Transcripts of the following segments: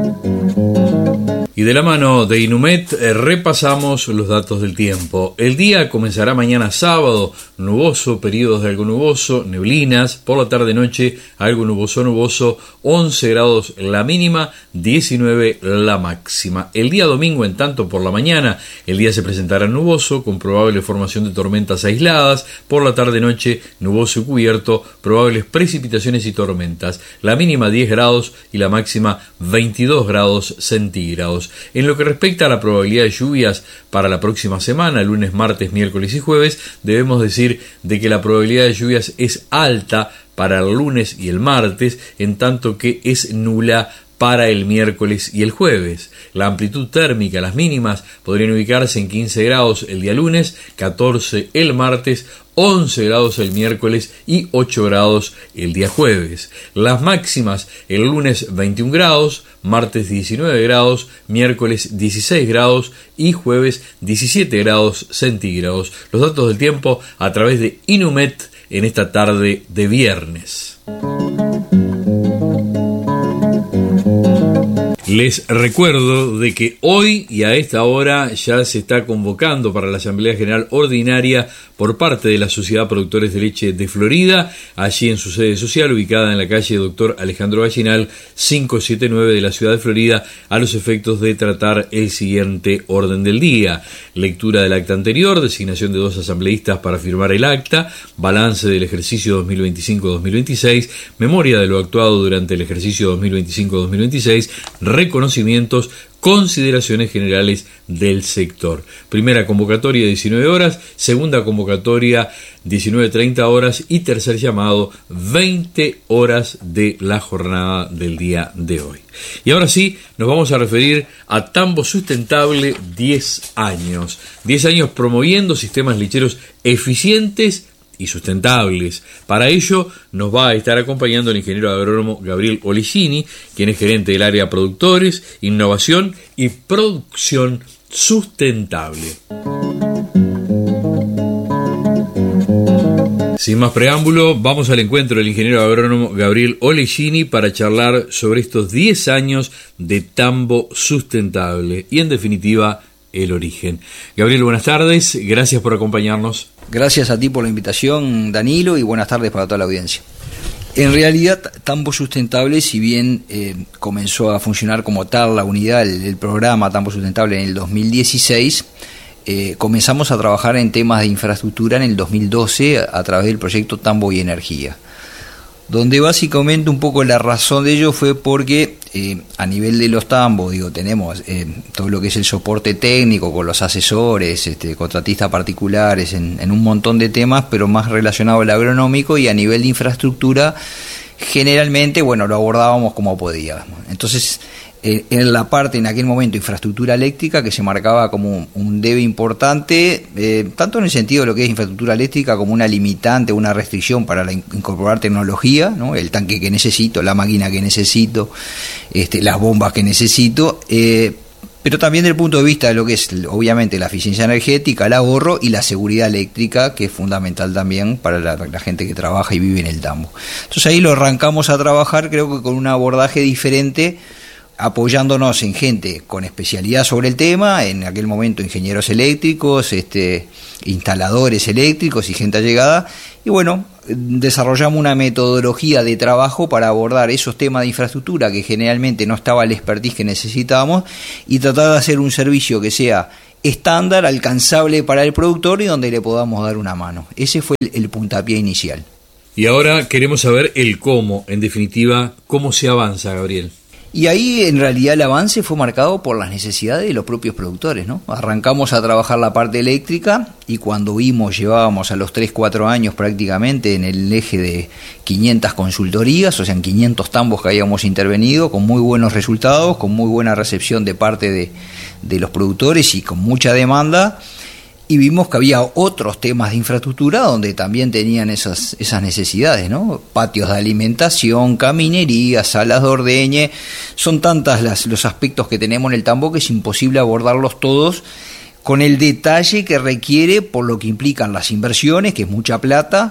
Y de la mano de Inumet repasamos los datos del tiempo. El día comenzará mañana sábado, nuboso, periodos de algo nuboso, neblinas, por la tarde-noche algo nuboso, 11 grados la mínima, 19 la máxima. El día domingo, en tanto, por la mañana, el día se presentará nuboso, con probable formación de tormentas aisladas, por la tarde-noche nuboso y cubierto, probables precipitaciones y tormentas. La mínima 10 grados y la máxima 22 grados centígrados. En lo que respecta a la probabilidad de lluvias para la próxima semana, lunes, martes, miércoles y jueves, debemos decir de que la probabilidad de lluvias es alta para el lunes y el martes, en tanto que es nula para el miércoles y el jueves. La amplitud térmica, las mínimas, podrían ubicarse en 15 grados el día lunes, 14 el martes, 11 grados el miércoles y 8 grados el día jueves. Las máximas, el lunes 21 grados, martes 19 grados, miércoles 16 grados y jueves 17 grados centígrados. Los datos del tiempo a través de Inumet en esta tarde de viernes. Les recuerdo de que hoy y a esta hora ya se está convocando para la Asamblea General Ordinaria por parte de la Sociedad Productores de Leche de Florida, allí en su sede social, ubicada en la calle Dr. Alejandro Gallinal, 579 de la ciudad de Florida, a los efectos de tratar el siguiente orden del día: lectura del acta anterior, designación de 2 asambleístas para firmar el acta, balance del ejercicio 2025-2026, memoria de lo actuado durante el ejercicio 2025-2026, reconocimientos, consideraciones generales del sector. Primera convocatoria 19 horas, segunda convocatoria 19:30 horas y tercer llamado 20 horas de la jornada del día de hoy. Y ahora sí, nos vamos a referir a Tambo Sustentable 10 años. 10 años promoviendo sistemas lecheros eficientes y sustentables. Para ello nos va a estar acompañando el ingeniero agrónomo Gabriel Olicini, quien es gerente del área Productores, Innovación y Producción Sustentable. Sin más preámbulo, vamos al encuentro del ingeniero agrónomo Gabriel Olicini para charlar sobre estos 10 años de Tambo Sustentable y, en definitiva, el origen. Gabriel, buenas tardes, gracias por acompañarnos. Gracias a ti por la invitación, Danilo, y buenas tardes para toda la audiencia. En realidad, Tambo Sustentable, si bien comenzó a funcionar como tal la unidad, el programa Tambo Sustentable en el 2016, comenzamos a trabajar en temas de infraestructura en el 2012 a través del proyecto Tambo y Energía, donde básicamente un poco la razón de ello fue porque a nivel de los tambos, tenemos todo lo que es el soporte técnico con los asesores, contratistas particulares en un montón de temas, pero más relacionado al agronómico, y a nivel de infraestructura generalmente, lo abordábamos como podíamos. Entonces, en la parte, en aquel momento, infraestructura eléctrica, que se marcaba como un debe importante, tanto en el sentido de lo que es infraestructura eléctrica como una limitante, una restricción para incorporar tecnología, ¿no? El tanque que necesito, la máquina que necesito, las bombas que necesito, pero también desde el punto de vista de lo que es, obviamente, la eficiencia energética, el ahorro y la seguridad eléctrica, que es fundamental también para la gente que trabaja y vive en el tambo. Entonces ahí lo arrancamos a trabajar, creo que con un abordaje diferente, apoyándonos en gente con especialidad sobre el tema, en aquel momento ingenieros eléctricos, instaladores eléctricos y gente allegada, y desarrollamos una metodología de trabajo para abordar esos temas de infraestructura que generalmente no estaba el expertise que necesitábamos, y tratar de hacer un servicio que sea estándar, alcanzable para el productor y donde le podamos dar una mano. Ese fue el puntapié inicial. Y ahora queremos saber el cómo, en definitiva, cómo se avanza, Gabriel. Y ahí en realidad el avance fue marcado por las necesidades de los propios productores, ¿no? Arrancamos a trabajar la parte eléctrica y cuando llevábamos a los 3-4 años prácticamente en el eje de 500 consultorías, o sea, en 500 tambos que habíamos intervenido, con muy buenos resultados, con muy buena recepción de parte de los productores y con mucha demanda. Y vimos que había otros temas de infraestructura donde también tenían esas necesidades, ¿no? Patios de alimentación, caminería, salas de ordeñe. Son tantas los aspectos que tenemos en el tambo que es imposible abordarlos todos con el detalle que requiere por lo que implican las inversiones, que es mucha plata,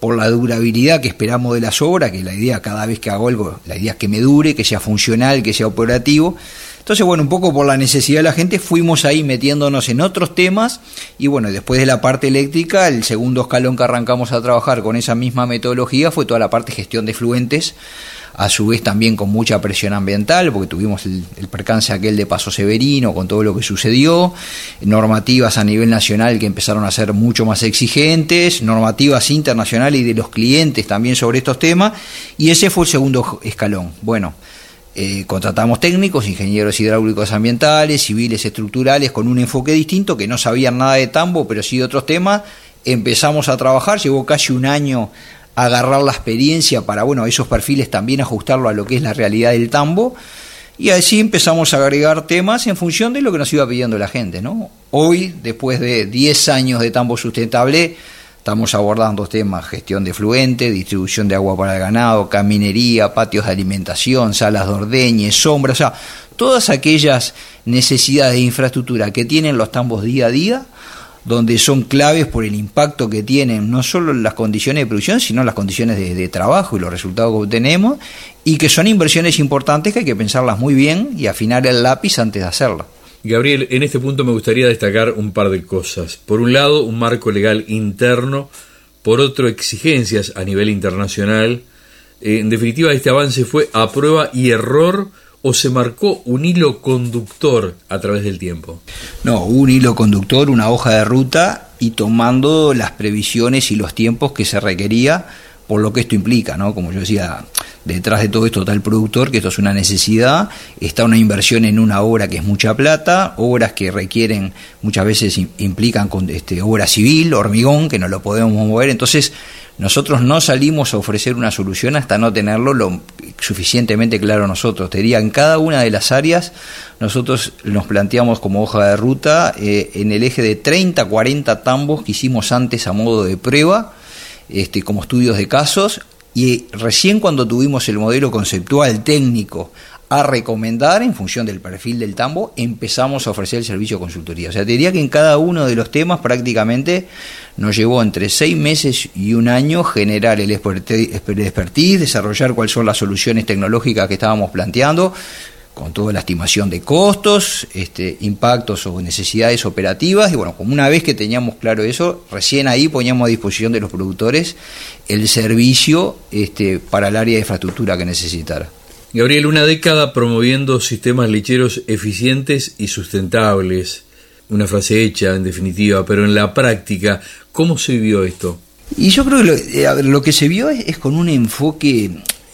por la durabilidad que esperamos de las obras, que la idea cada vez que hago algo, la idea es que me dure, que sea funcional, que sea operativo. Entonces, bueno, un poco por la necesidad de la gente fuimos ahí metiéndonos en otros temas y bueno, después de la parte eléctrica, el segundo escalón que arrancamos a trabajar con esa misma metodología fue toda la parte de gestión de efluentes, a su vez también con mucha presión ambiental, porque tuvimos el percance aquel de Paso Severino con todo lo que sucedió, normativas a nivel nacional que empezaron a ser mucho más exigentes, normativas internacionales y de los clientes también sobre estos temas, y ese fue el segundo escalón. Bueno, contratamos técnicos, ingenieros hidráulicos ambientales, civiles estructurales, con un enfoque distinto, que no sabían nada de tambo, pero sí de otros temas. Empezamos a trabajar, llevó casi un año agarrar la experiencia para, bueno, esos perfiles también ajustarlo a lo que es la realidad del tambo, y así empezamos a agregar temas en función de lo que nos iba pidiendo la gente, ¿no? Hoy, después de 10 años de tambo sustentable, estamos abordando temas: gestión de efluentes, distribución de agua para el ganado, caminería, patios de alimentación, salas de ordeñe, sombras, o sea, todas aquellas necesidades de infraestructura que tienen los tambos día a día, donde son claves por el impacto que tienen, no solo en las condiciones de producción, sino en las condiciones de trabajo y los resultados que obtenemos, y que son inversiones importantes que hay que pensarlas muy bien y afinar el lápiz antes de hacerlas. Gabriel, en este punto me gustaría destacar un par de cosas. Por un lado, un marco legal interno, por otro, exigencias a nivel internacional. En definitiva, este avance fue a prueba y error, ¿o se marcó un hilo conductor a través del tiempo? No, un hilo conductor, una hoja de ruta, y tomando las previsiones y los tiempos que se requería por lo que esto implica, ¿no? Como yo decía, detrás de todo esto está el productor, que esto es una necesidad, está una inversión en una obra que es mucha plata, obras que requieren, muchas veces implican con obra civil, hormigón, que no lo podemos mover. Entonces nosotros no salimos a ofrecer una solución hasta no tenerlo lo suficientemente claro nosotros. Te diría, en cada una de las áreas nosotros nos planteamos como hoja de ruta en el eje de 30, 40 tambos que hicimos antes a modo de prueba, como estudios de casos, y recién cuando tuvimos el modelo conceptual técnico a recomendar en función del perfil del tambo, empezamos a ofrecer el servicio de consultoría. O sea, te diría que en cada uno de los temas prácticamente nos llevó entre 6 meses y un año generar el expertise, desarrollar cuáles son las soluciones tecnológicas que estábamos planteando, con toda la estimación de costos, impactos o necesidades operativas, y bueno, como una vez que teníamos claro eso, recién ahí poníamos a disposición de los productores el servicio para el área de infraestructura que necesitara. Gabriel, una década promoviendo sistemas lecheros eficientes y sustentables, una frase hecha en definitiva, pero en la práctica, ¿cómo se vivió esto? Y yo creo que lo que se vio es con un enfoque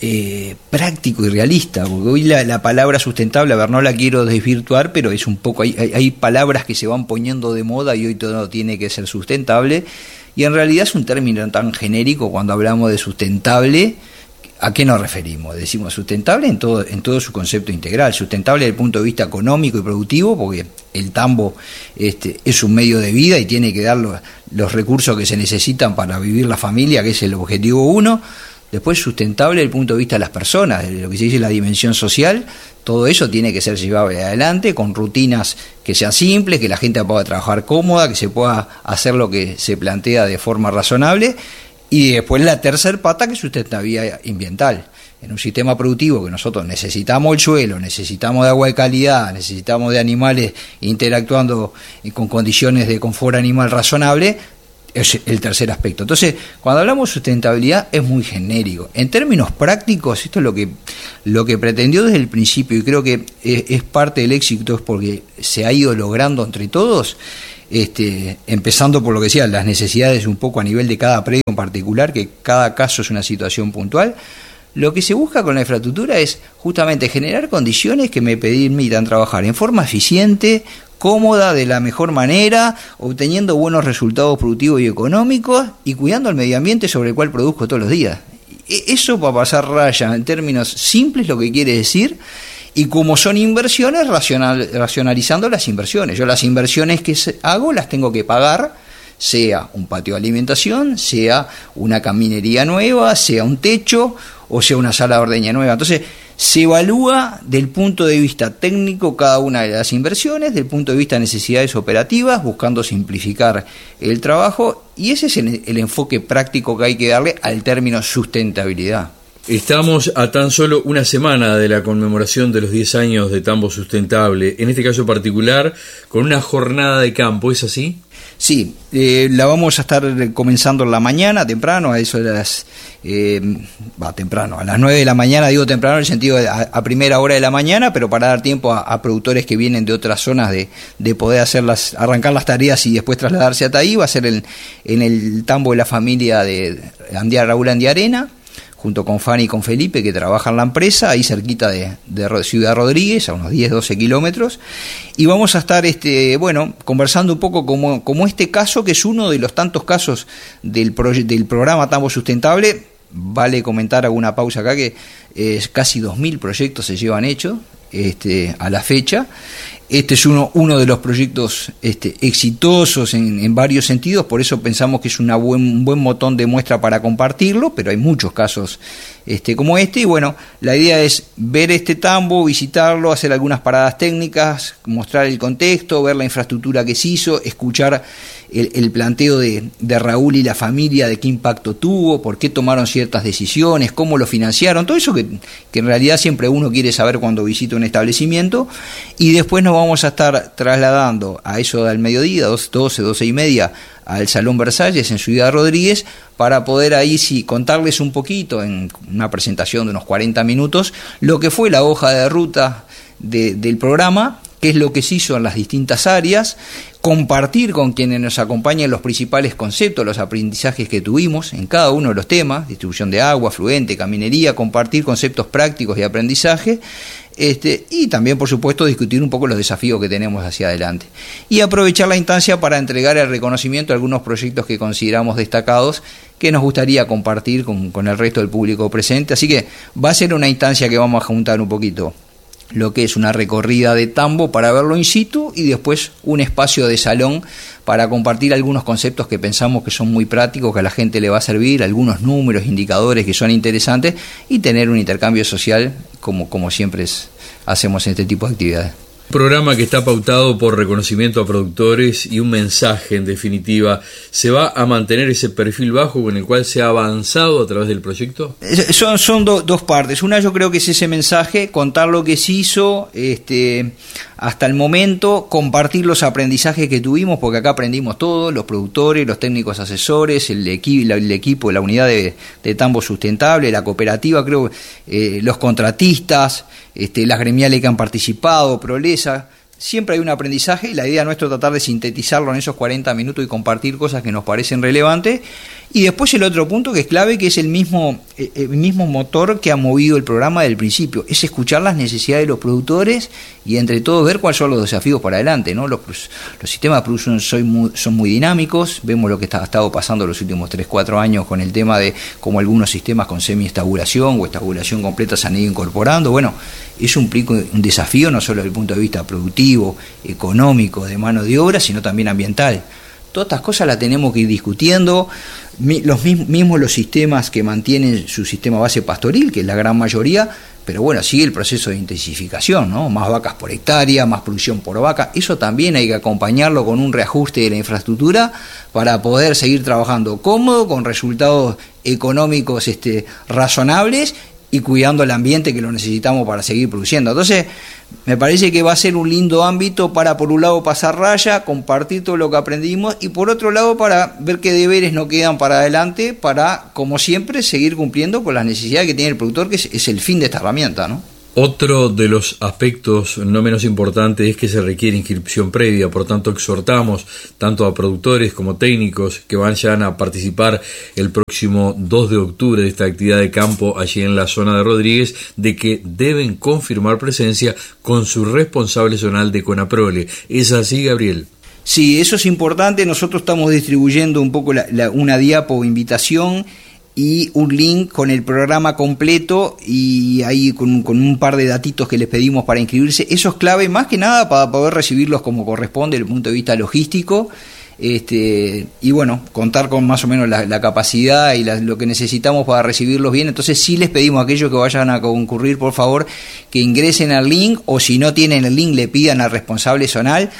práctico y realista, porque hoy la palabra sustentable, a ver, no la quiero desvirtuar, pero es un poco, hay palabras que se van poniendo de moda y hoy todo tiene que ser sustentable, y en realidad es un término tan genérico. Cuando hablamos de sustentable, ¿a qué nos referimos? Decimos sustentable en todo su concepto integral, sustentable desde el punto de vista económico y productivo, porque el tambo es un medio de vida y tiene que dar los recursos que se necesitan para vivir la familia, que es el objetivo 1. Después, sustentable desde el punto de vista de las personas, de lo que se dice la dimensión social. Todo eso tiene que ser llevable adelante con rutinas que sean simples, que la gente pueda trabajar cómoda, que se pueda hacer lo que se plantea de forma razonable. Y después la tercer pata, que es sustentabilidad ambiental. En un sistema productivo que nosotros necesitamos el suelo, necesitamos de agua de calidad, necesitamos de animales interactuando con condiciones de confort animal razonable, es el tercer aspecto. Entonces, cuando hablamos de sustentabilidad es muy genérico. En términos prácticos, esto es lo que pretendió desde el principio, y creo que es parte del éxito, es porque se ha ido logrando entre todos, empezando por lo que decía, las necesidades un poco a nivel de cada predio en particular, que cada caso es una situación puntual. Lo que se busca con la infraestructura es justamente generar condiciones que me permitan trabajar en forma eficiente, cómoda, de la mejor manera, obteniendo buenos resultados productivos y económicos, y cuidando el medio ambiente sobre el cual produzco todos los días. Eso, para pasar raya en términos simples, lo que quiere decir. Y como son inversiones, racionalizando las inversiones. Yo las inversiones que hago las tengo que pagar, sea un patio de alimentación, sea una caminería nueva, sea un techo o sea una sala de ordeña nueva. Entonces, Se evalúa del punto de vista técnico cada una de las inversiones, del punto de vista de necesidades operativas, buscando simplificar el trabajo, y ese es el enfoque práctico que hay que darle al término sustentabilidad. Estamos a tan solo una semana de la conmemoración de los 10 años de Tambo Sustentable, en este caso particular, con una jornada de campo, ¿es así? Sí, la vamos a estar comenzando en la mañana, temprano, a eso de las... temprano, a las 9 de la mañana, digo temprano en el sentido de a primera hora de la mañana, pero para dar tiempo a productores que vienen de otras zonas de poder arrancar las tareas y después trasladarse hasta ahí. Va a ser en el tambo de la familia de Raúl Andiarena, junto con Fanny y con Felipe, que trabajan en la empresa, ahí cerquita de Ciudad Rodríguez, a unos 10-12 kilómetros, y vamos a estar conversando un poco como este caso, que es uno de los tantos casos del programa Tambo Sustentable. Vale comentar, alguna pausa acá, que casi 2.000 proyectos se llevan hechos a la fecha. Este es uno de los proyectos exitosos en varios sentidos, por eso pensamos que es un buen botón de muestra para compartirlo, pero hay muchos casos como y bueno, la idea es ver este tambo, visitarlo, hacer algunas paradas técnicas, mostrar el contexto, ver la infraestructura que se hizo, escuchar el planteo de Raúl y la familia, de qué impacto tuvo, por qué tomaron ciertas decisiones, cómo lo financiaron, todo eso que en realidad siempre uno quiere saber cuando visita un establecimiento. Y después nos vamos a estar trasladando a eso del mediodía, 12:30, al Salón Versalles en Ciudad Rodríguez, para poder ahí sí contarles un poquito, en una presentación de unos 40 minutos, lo que fue la hoja de ruta del programa, qué es lo que se hizo en las distintas áreas, compartir con quienes nos acompañan los principales conceptos, los aprendizajes que tuvimos en cada uno de los temas, distribución de agua, fluente, caminería, compartir conceptos prácticos de aprendizaje, y también, por supuesto, discutir un poco los desafíos que tenemos hacia adelante. Y aprovechar la instancia para entregar el reconocimiento a algunos proyectos que consideramos destacados, que nos gustaría compartir con el resto del público presente. Así que va a ser una instancia que vamos a juntar un poquito lo que es una recorrida de tambo para verlo in situ, y después un espacio de salón para compartir algunos conceptos que pensamos que son muy prácticos, que a la gente le va a servir, algunos números, indicadores que son interesantes, y tener un intercambio social como siempre hacemos en este tipo de actividades. Programa que está pautado por reconocimiento a productores y un mensaje, en definitiva. ¿Se va a mantener ese perfil bajo con el cual se ha avanzado a través del proyecto? Son dos partes. Una, yo creo que es ese mensaje, contar lo que se hizo hasta el momento, compartir los aprendizajes que tuvimos, porque acá aprendimos todos, los productores, los técnicos asesores, el equipo, la unidad de Tambo Sustentable, la cooperativa, creo, los contratistas, las gremiales que han participado, Prolesa. Siempre hay un aprendizaje, y la idea nuestra es tratar de sintetizarlo en esos 40 minutos y compartir cosas que nos parecen relevantes. Y después el otro punto que es clave, que es el mismo motor que ha movido el programa desde el principio, es escuchar las necesidades de los productores y entre todos ver cuáles son los desafíos para adelante, ¿no? Los sistemas de producción son muy dinámicos, vemos lo que ha estado pasando los últimos 3-4 años con el tema de cómo algunos sistemas con semi-estabulación o estabulación completa se han ido incorporando. Bueno, eso implica un desafío no solo desde el punto de vista productivo, económico, de mano de obra, sino también ambiental. Todas estas cosas las tenemos que ir discutiendo. Los sistemas que mantienen su sistema base pastoril, que es la gran mayoría, pero bueno, sigue el proceso de intensificación, ¿no? Más vacas por hectárea, más producción por vaca. Eso también hay que acompañarlo con un reajuste de la infraestructura para poder seguir trabajando cómodo, con resultados económicos razonables, y cuidando el ambiente, que lo necesitamos para seguir produciendo. Entonces, me parece que va a ser un lindo ámbito para, por un lado, pasar raya, compartir todo lo que aprendimos, y por otro lado, para ver qué deberes no quedan para adelante, para, como siempre, seguir cumpliendo con las necesidades que tiene el productor, que es el fin de esta herramienta, ¿no? Otro de los aspectos no menos importantes es que se requiere inscripción previa, por tanto exhortamos tanto a productores como técnicos que vayan a participar el próximo 2 de octubre de esta actividad de campo allí en la zona de Rodríguez, de que deben confirmar presencia con su responsable zonal de Conaprole. ¿Es así, Gabriel? Sí, eso es importante. Nosotros estamos distribuyendo un poco una diapo invitación y un link con el programa completo, y ahí con un par de datitos que les pedimos para inscribirse. Eso es clave, más que nada para poder recibirlos como corresponde desde el punto de vista logístico, y bueno, contar con más o menos la capacidad y lo que necesitamos para recibirlos bien. Entonces sí les pedimos a aquellos que vayan a concurrir, por favor, que ingresen al link, o si no tienen el link, le pidan al responsable zonal.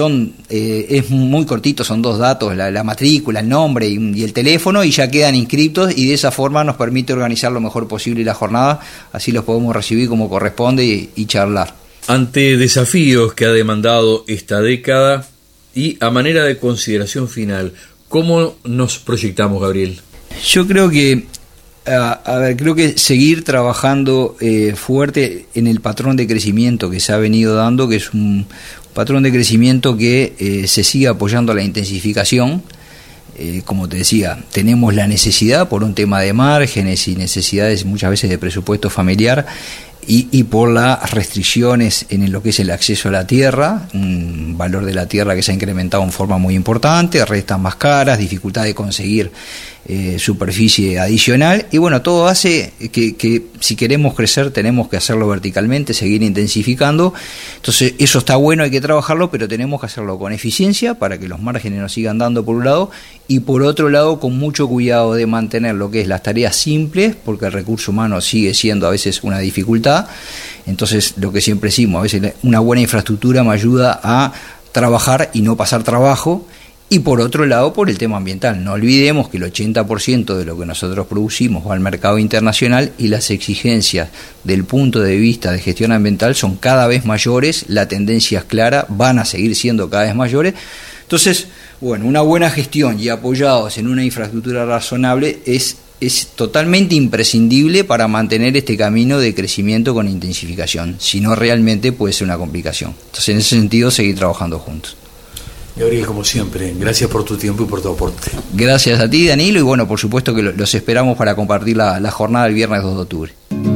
Es muy cortito, son 2 datos, la matrícula, el nombre y el teléfono, y ya quedan inscriptos, y de esa forma nos permite organizar lo mejor posible la jornada, así los podemos recibir como corresponde y charlar. Ante desafíos que ha demandado esta década y a manera de consideración final, ¿cómo nos proyectamos, Gabriel? Yo creo que creo que seguir trabajando fuerte en el patrón de crecimiento que se ha venido dando, que es un patrón de crecimiento que se sigue apoyando a la intensificación. Como te decía, tenemos la necesidad por un tema de márgenes y necesidades muchas veces de presupuesto familiar, y por las restricciones en lo que es el acceso a la tierra, un valor de la tierra que se ha incrementado en forma muy importante, rentas más caras, dificultad de conseguir superficie adicional, y bueno, todo hace que si queremos crecer tenemos que hacerlo verticalmente, seguir intensificando. Entonces eso está bueno, hay que trabajarlo, pero tenemos que hacerlo con eficiencia para que los márgenes nos sigan dando por un lado, y por otro lado con mucho cuidado de mantener lo que es las tareas simples, porque el recurso humano sigue siendo a veces una dificultad. Entonces lo que siempre decimos, a veces una buena infraestructura me ayuda a trabajar y no pasar trabajo. Y por otro lado, por el tema ambiental. No olvidemos que el 80% de lo que nosotros producimos va al mercado internacional, y las exigencias del punto de vista de gestión ambiental son cada vez mayores, la tendencia es clara, van a seguir siendo cada vez mayores. Entonces, bueno, una buena gestión y apoyados en una infraestructura razonable es totalmente imprescindible para mantener este camino de crecimiento con intensificación. Si no, realmente puede ser una complicación. Entonces, en ese sentido, seguir trabajando juntos. Gabriel, como siempre, gracias por tu tiempo y por tu aporte. Gracias a ti, Danilo, y bueno, por supuesto que los esperamos para compartir la jornada el viernes 2 de octubre.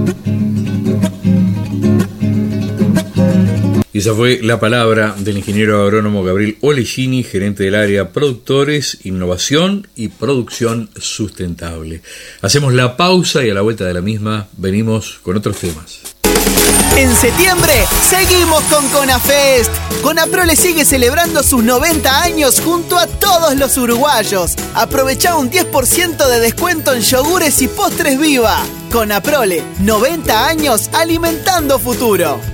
Y esa fue la palabra del ingeniero agrónomo Gabriel Olegini, gerente del área Productores, Innovación y Producción Sustentable. Hacemos la pausa y a la vuelta de la misma venimos con otros temas. En septiembre seguimos con CONAFEST. CONAPROLE sigue celebrando sus 90 años junto a todos los uruguayos. Aprovecha un 10% de descuento en yogures y postres Viva. CONAPROLE, 90 años alimentando futuro.